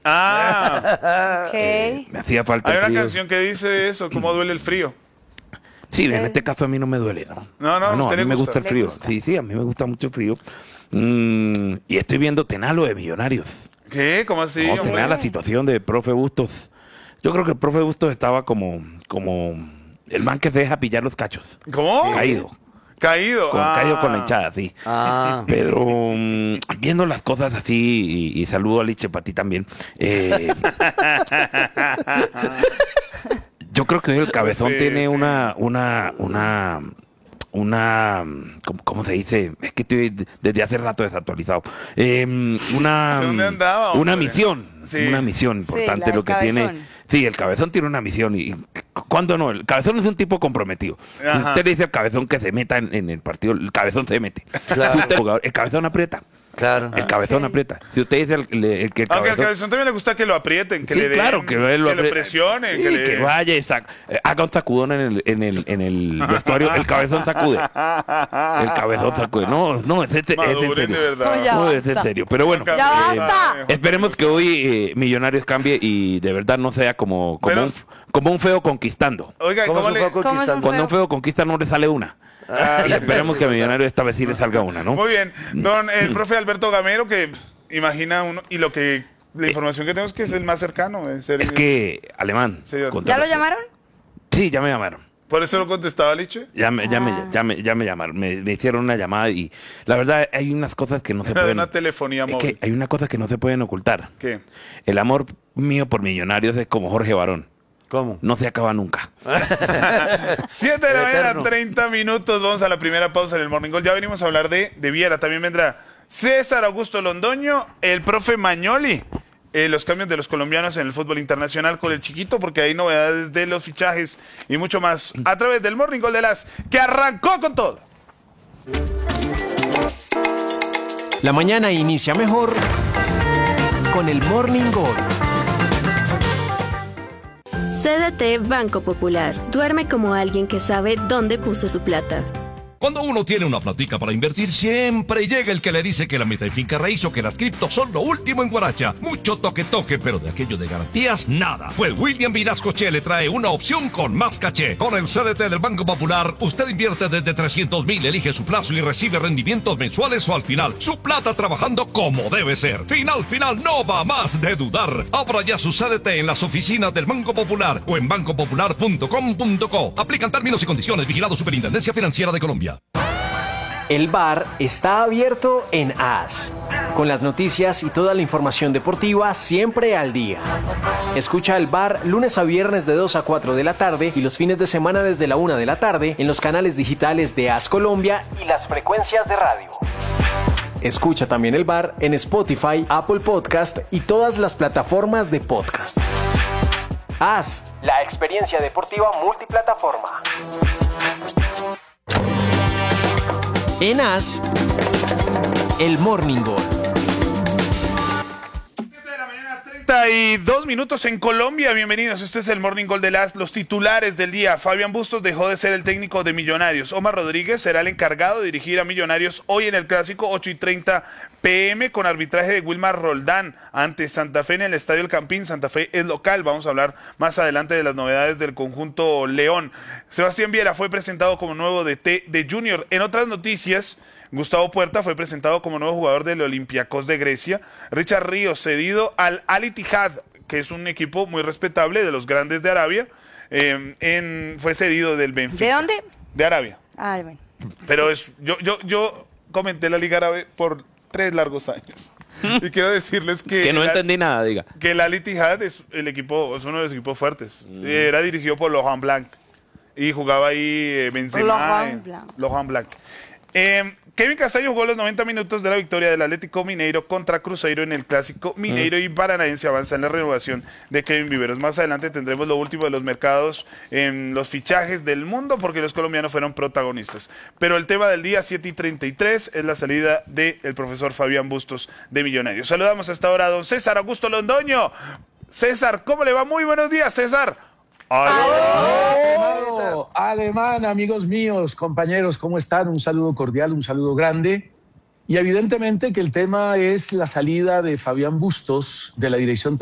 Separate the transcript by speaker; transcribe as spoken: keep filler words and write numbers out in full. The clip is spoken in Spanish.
Speaker 1: Ah.
Speaker 2: Ok.
Speaker 3: Eh, me hacía falta
Speaker 1: Hay
Speaker 3: el
Speaker 1: una
Speaker 3: frío.
Speaker 1: canción que dice eso, cómo duele el frío.
Speaker 3: Sí, en este caso a mí no me duele, ¿no?
Speaker 1: No, no,
Speaker 3: Ah,
Speaker 1: a
Speaker 3: no, a
Speaker 1: usted
Speaker 3: mí
Speaker 1: le
Speaker 3: me
Speaker 1: gusta.
Speaker 3: gusta el
Speaker 2: Le
Speaker 3: frío.
Speaker 2: gusta.
Speaker 3: Sí, sí, a mí me gusta mucho el frío. Mm, y estoy viendo Tenalo de Millonarios.
Speaker 1: ¿Qué? ¿Cómo así?
Speaker 3: No,
Speaker 1: hombre?
Speaker 3: tenía la situación de profe Bustos. Yo creo que el profe Bustos estaba como, como el man que se deja pillar los cachos.
Speaker 1: ¿Cómo?
Speaker 3: Caído.
Speaker 1: Caído.
Speaker 3: Con,
Speaker 1: ah.
Speaker 3: Caído con la hinchada, sí.
Speaker 4: Ah.
Speaker 3: Pero mm, viendo las cosas así, y, y saludo a Liche para ti también. eh, yo creo que hoy el cabezón
Speaker 1: Sí,
Speaker 3: tiene
Speaker 1: sí.
Speaker 3: una, una, una, una, ¿cómo, cómo se dice? Es que estoy desde hace rato desactualizado. Eh, una,
Speaker 1: ¿Dónde andaba,
Speaker 3: una
Speaker 1: hombre?
Speaker 3: misión,
Speaker 1: Sí.
Speaker 3: una misión
Speaker 2: Sí,
Speaker 3: importante
Speaker 2: la del
Speaker 3: lo que tiene.
Speaker 2: cabezón.
Speaker 3: Sí, el cabezón tiene una misión y ¿cuándo no? El cabezón es un tipo comprometido. Si
Speaker 1: Ajá.
Speaker 3: usted le dice al cabezón que se meta en, en el partido, el cabezón se mete.
Speaker 4: Claro.
Speaker 3: Si usted- el cabezón aprieta.
Speaker 4: Claro.
Speaker 3: El cabezón
Speaker 2: Ok.
Speaker 3: aprieta. Si usted dice el, el- el que el
Speaker 1: Aunque al
Speaker 3: cabezón...
Speaker 1: cabezón también le gusta que lo aprieten, que
Speaker 3: Sí,
Speaker 1: le den,
Speaker 3: claro, que, él lo,
Speaker 1: que lo
Speaker 3: apre-
Speaker 1: presionen,
Speaker 3: sí,
Speaker 1: que, le...
Speaker 3: que vaya y sac- eh, haga un sacudón en el, en el, en el vestuario. El cabezón sacude. El cabezón sacude. No, no, es, es, es en
Speaker 1: Maduren,
Speaker 3: serio.
Speaker 1: de verdad.
Speaker 2: No, ya
Speaker 3: No, es en
Speaker 2: basta.
Speaker 3: serio. Pero bueno,
Speaker 1: Ya
Speaker 2: ¡Ya
Speaker 3: eh,
Speaker 2: basta!
Speaker 3: esperemos que hoy eh, Millonarios cambie y de verdad no sea como, como,
Speaker 1: Pero-
Speaker 3: un, como un feo conquistando.
Speaker 1: Oiga,
Speaker 4: ¿Cómo
Speaker 1: ¿cómo,
Speaker 4: se
Speaker 1: le...?
Speaker 4: fue
Speaker 2: ¿Cómo es un
Speaker 4: conquistando?
Speaker 3: Cuando un feo conquista no le sale una.
Speaker 1: Ah,
Speaker 3: Y esperemos que a Millonarios esta vez sí le salga una, ¿no?
Speaker 1: Muy bien. Don, el profe Alberto Gamero, que imagina uno, y lo que, la información que tenemos es que es el más cercano. Es, el-
Speaker 3: Es que, Alemán.
Speaker 1: Señor.
Speaker 3: con
Speaker 2: ¿Ya
Speaker 3: todo
Speaker 2: lo
Speaker 3: respeto.
Speaker 2: llamaron?
Speaker 3: Sí, ya me llamaron.
Speaker 1: Por eso lo contestaba Liche.
Speaker 3: Ya me, ya,
Speaker 2: Ah.
Speaker 3: me, ya, me, ya me llamaron, me, me hicieron una llamada y la verdad hay unas cosas que no se
Speaker 1: Era de
Speaker 3: pueden...
Speaker 1: una telefonía
Speaker 3: es
Speaker 1: móvil.
Speaker 3: que hay una cosa que no se pueden ocultar.
Speaker 1: ¿Qué?
Speaker 3: El amor mío por Millonarios es como Jorge Barón.
Speaker 4: ¿Cómo?
Speaker 3: No se acaba nunca.
Speaker 1: Siete de la mañana,
Speaker 4: Eterno.
Speaker 1: treinta minutos. Vamos a la primera pausa en el Morning Call. Ya venimos a hablar de, de Viera. También vendrá César Augusto Londoño, el profe Mañoli. Eh, los cambios de los colombianos en el fútbol internacional con el chiquito, porque hay novedades de los fichajes y mucho más a través del Morning Call de las que arrancó con todo.
Speaker 5: La mañana inicia mejor con el Morning Call.
Speaker 6: C D T Banco Popular. Duerme como alguien que sabe dónde puso su plata.
Speaker 7: Cuando uno tiene una platica para invertir, siempre llega el que le dice que la meta y finca raíz o que las criptos son lo último en Guaracha. Mucho toque toque, pero de aquello de garantías, nada. Pues William Vinascoche le trae una opción con más caché. Con el C D T del Banco Popular, usted invierte desde trescientos mil, elige su plazo y recibe rendimientos mensuales o al final. Su plata trabajando como debe ser. Final, final, no va más de dudar. Abra ya su C D T en las oficinas del Banco Popular o en banco popular punto com punto co. Aplican términos y condiciones. Vigilado Superintendencia Financiera de Colombia.
Speaker 5: El bar está abierto en A S, con las noticias y toda la información deportiva siempre al día. Escucha el bar lunes a viernes de dos a cuatro de la tarde y los fines de semana desde la una de la tarde en los canales digitales de A S Colombia y las frecuencias de radio. Escucha también el bar en Spotify, Apple Podcast y todas las plataformas de podcast. A S, la experiencia deportiva multiplataforma. En A S, el Morning Call.
Speaker 1: treinta y dos minutos en Colombia. Bienvenidos. Este es el Morning Call de las los titulares del día. Fabián Bustos dejó de ser el técnico de Millonarios. Omar Rodríguez será el encargado de dirigir a Millonarios hoy en el clásico ocho y treinta p m con arbitraje de Wilmar Roldán ante Santa Fe en el Estadio El Campín. Santa Fe es local. Vamos a hablar más adelante de las novedades del conjunto León. Sebastián Viera fue presentado como nuevo D T de Junior. En otras noticias, Gustavo Puerta fue presentado como nuevo jugador del Olympiacos de Grecia. Richard Ríos cedido al Al Ittihad, que es un equipo muy respetable de los grandes de Arabia. Eh, en, fue cedido del Benfica.
Speaker 2: ¿De dónde?
Speaker 1: De Arabia.
Speaker 2: Ah, bueno.
Speaker 1: Pero es, yo, yo, yo comenté la Liga Árabe por tres largos años. Y quiero decirles que...
Speaker 3: Que no
Speaker 1: el Al-
Speaker 3: entendí nada, diga.
Speaker 1: que el Al Ittihad es el equipo, es uno de los equipos fuertes. Era dirigido por Lohan Blanc. Y jugaba ahí eh, Benzema.
Speaker 2: Laurent
Speaker 1: eh,
Speaker 2: Blanc.
Speaker 1: Laurent Blanc. Eh, Kevin Castaño jugó los noventa minutos de la victoria del Atlético Mineiro contra Cruzeiro en el Clásico Mineiro y Paranaense avanza en la renovación de Kevin Viveros. Más adelante tendremos lo último de los mercados en los fichajes del mundo porque los colombianos fueron protagonistas. Pero el tema del día siete y treinta y tres es la salida del profesor Fabián Bustos de Millonarios. Saludamos a esta hora a don César Augusto Londoño. César, ¿cómo le va? Muy buenos días, César.
Speaker 8: Estimado Alemán, amigos míos, compañeros, ¿cómo están? Un saludo cordial, un saludo grande. Y evidentemente que el tema es la salida de Fabián Bustos de la dirección